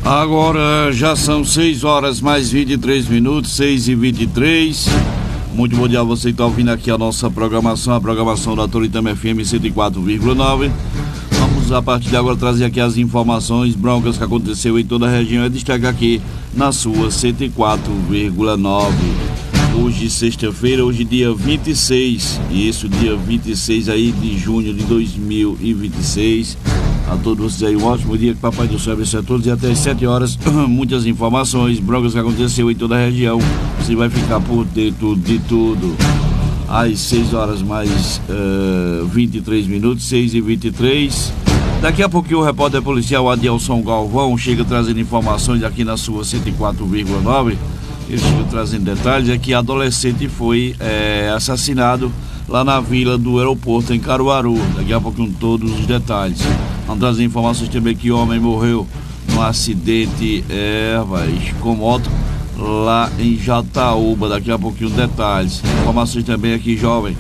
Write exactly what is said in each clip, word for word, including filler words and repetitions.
Agora já são seis horas mais vinte e três minutos, seis e vinte e três. Muito bom dia a você que está ouvindo aqui a nossa programação, a programação da Toritama F M cento e quatro vírgula nove. Vamos a partir de agora trazer aqui as informações broncas que aconteceu em toda a região e destacar aqui na sua cento e quatro vírgula nove. Hoje, sexta-feira, hoje dia vinte e seis, isso, dia vinte e seis aí de junho de dois mil e vinte e seis. A todos vocês aí um ótimo dia, que Papai do Céu abençoe a todos, e até às sete horas, muitas informações, broncas que aconteceu em toda a região. Você vai ficar por dentro de tudo. Às seis horas mais uh, vinte e três minutos, seis e vinte e três. Daqui a pouquinho o repórter policial Adilson Galvão chega trazendo informações aqui na sua cento e quatro vírgula nove. Ele chega trazendo detalhes, é que adolescente foi é, assassinado lá na vila do aeroporto em Caruaru. Daqui a pouquinho todos os detalhes. Vamos trazer informações também que o homem morreu num acidente é, vai, com moto lá em Jataúba. Daqui a pouquinho detalhes. Informações também aqui, jovem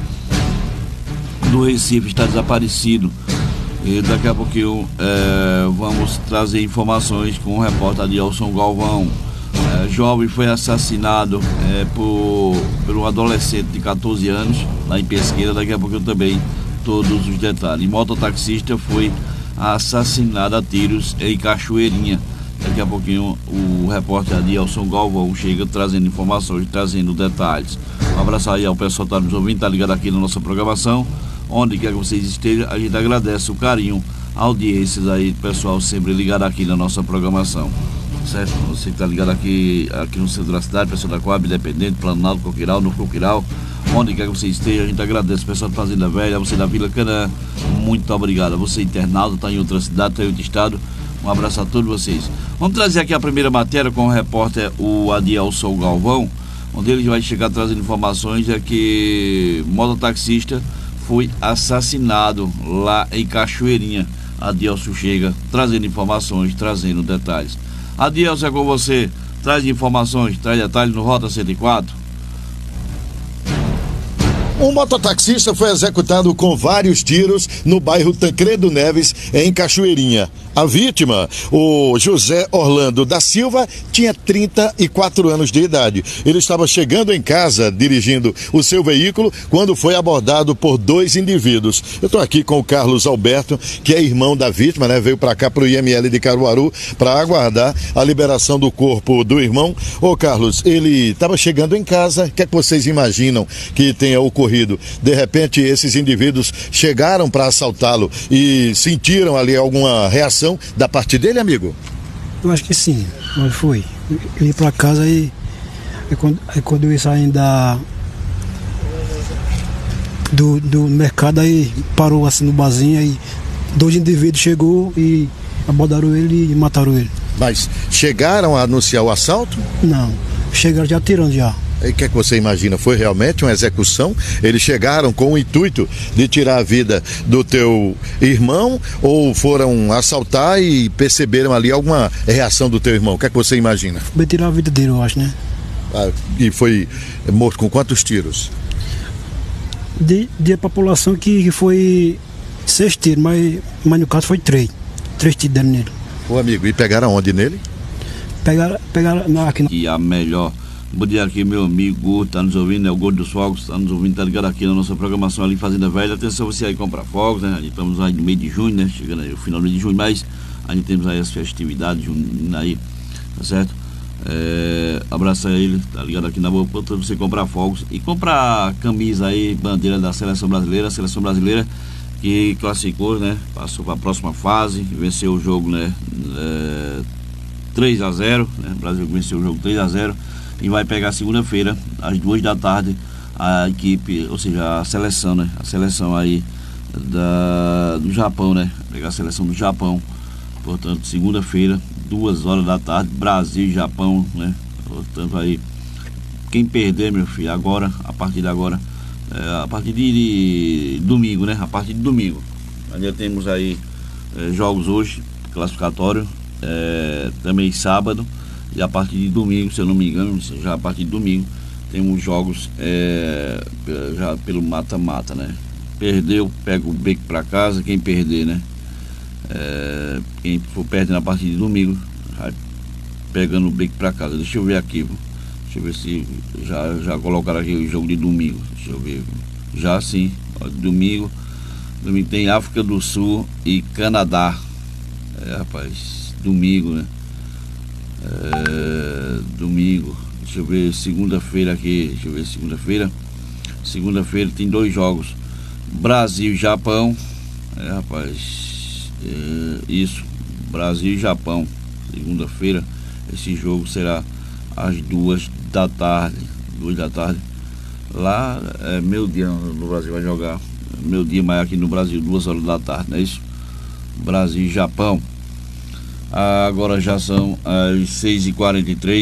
do Recife está desaparecido. E daqui a pouquinho é, vamos trazer informações com o repórter Adilson Galvão. É, jovem foi assassinado é, por, por um adolescente de catorze anos lá em Pesqueira. Daqui a pouquinho também todos os detalhes. Mototaxista foi assassinado a tiros em Cachoeirinha. Daqui a pouquinho o repórter Adilson Galvão chega trazendo informações, trazendo detalhes. Um abraço aí ao pessoal que está nos ouvindo, está ligado aqui na nossa programação. Onde quer que vocês estejam, a gente agradece o carinho, a audiência aí, pessoal sempre ligado aqui na nossa programação. Certo? Você que está ligado aqui, aqui no centro da cidade, pessoal da Coab, Independente, Planalto, Coquiral, no Coquiral, onde quer que você esteja, a gente agradece o pessoal da Fazenda Velha, você da Vila Canaã, muito obrigado. Você internado, está em outra cidade, está em outro estado, um abraço a todos vocês. Vamos trazer aqui a primeira matéria com o repórter, o Adilson Galvão, onde ele vai chegar trazendo informações, é que mototaxista foi assassinado lá em Cachoeirinha. Adilson chega trazendo informações, trazendo detalhes. Adilson, é com você, traz informações, traz detalhes no Rota cento e quatro. Um mototaxista foi executado com vários tiros no bairro Tancredo Neves, em Cachoeirinha. A vítima, o José Orlando da Silva, tinha trinta e quatro anos de idade. Ele estava chegando em casa, dirigindo o seu veículo, quando foi abordado por dois indivíduos. Eu estou aqui com o Carlos Alberto, que é irmão da vítima, né? Veio para cá, para o I M L de Caruaru, para aguardar a liberação do corpo do irmão. Ô Carlos, ele estava chegando em casa, o que é que vocês imaginam que tenha ocorrido? De repente, esses indivíduos chegaram para assaltá-lo e sentiram ali alguma reação da parte dele, amigo? Eu acho que sim, mas foi. Eu ia para casa e aí quando, aí quando eu ia saindo da, do, do mercado, aí parou assim no barzinho, aí dois indivíduos chegou e abordaram ele e mataram ele. Mas chegaram a anunciar o assalto? Não, chegaram já atirando já. E o que é que você imagina? Foi realmente uma execução? Eles chegaram com o intuito de tirar a vida do teu irmão ou foram assaltar e perceberam ali alguma reação do teu irmão? O que é que você imagina? Foi tirar a vida dele, eu acho, né? Ah, e foi morto com quantos tiros? De, de a população que, que foi seis tiros, mas, mas no caso foi três. Três tiros dentro nele. Ô amigo, e pegaram onde nele? Pegaram, pegaram na, aqui na... E a melhor... Bom dia aqui, meu amigo, tá nos ouvindo, é o Gordo dos Fogos, tá nos ouvindo, tá ligado aqui na nossa programação ali, Fazenda Velha. Atenção, você aí comprar fogos, né? Estamos aí no mês de junho, né? Chegando aí o final do mês de junho, mas a gente temos aí as festividades juninas aí, tá certo? É, abraça ele, tá ligado aqui na boa, para você comprar fogos e comprar camisa aí, bandeira da Seleção Brasileira, a Seleção Brasileira que classificou, né? Passou para a próxima fase, venceu o jogo, né? É, três a zero, né? O Brasil venceu o jogo três a zero. E vai pegar segunda-feira, às duas da tarde, a equipe, ou seja, a seleção, né? A seleção aí da, do Japão, né? Pegar a seleção do Japão. Portanto, segunda-feira, duas horas da tarde, Brasil e Japão, né? Portanto, aí, quem perder, meu filho, agora, a partir de agora, é, a partir de, de domingo, né? A partir de domingo. Ainda temos aí é, jogos hoje, classificatório, é, também sábado. E a partir de domingo, se eu não me engano, já a partir de domingo, temos jogos é, já pelo mata-mata, né? Perdeu, pega o beco para casa, quem perder, né? É, quem for perdendo a partir de domingo, vai pegando o break para casa. Deixa eu ver aqui, deixa eu ver se já, já colocaram aqui o jogo de domingo. Deixa eu ver, já sim, ó, domingo, domingo tem África do Sul e Canadá. É, rapaz, domingo, né? É, domingo, deixa eu ver, segunda-feira aqui, deixa eu ver, segunda-feira, segunda-feira tem dois jogos, Brasil e Japão, é, rapaz, é, isso, Brasil e Japão, segunda-feira, esse jogo será às duas da tarde, duas da tarde, lá é meio dia no Brasil vai jogar, meio dia, mas aqui no Brasil, duas horas da tarde, não é isso? Brasil e Japão. Agora já são as seis e quarenta e três.